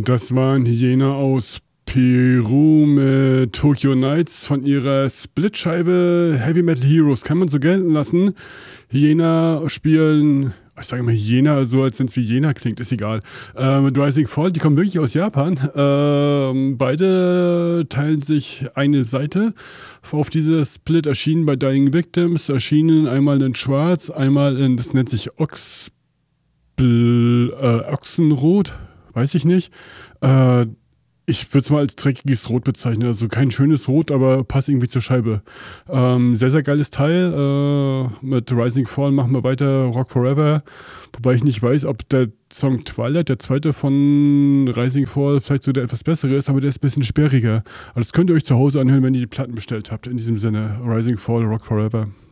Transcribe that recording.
Das waren Hyena aus Peru mit Tokyo Nights von ihrer Splitscheibe Heavy Metal Heroes. Kann man so gelten lassen. Hyena spielen, ich sage immer Hyena, so als wenn es wie Jena klingt, ist egal. Mit Rising Fall, die kommen wirklich aus Japan. Beide teilen sich eine Seite. Auf dieser Split erschienen bei Dying Victims, erschienen einmal in Schwarz, einmal in, das nennt sich Ochsenrot, weiß ich nicht. Ich würde es mal als dreckiges Rot bezeichnen. Also kein schönes Rot, aber passt irgendwie zur Scheibe. Sehr, sehr geiles Teil. Mit Rising Fall machen wir weiter Rock Forever. Wobei ich nicht weiß, ob der Song Twilight, der zweite von Rising Fall, vielleicht so der etwas bessere ist, aber der ist ein bisschen sperriger. Also das könnt ihr euch zu Hause anhören, wenn ihr die Platten bestellt habt. In diesem Sinne, Rising Fall, Rock Forever.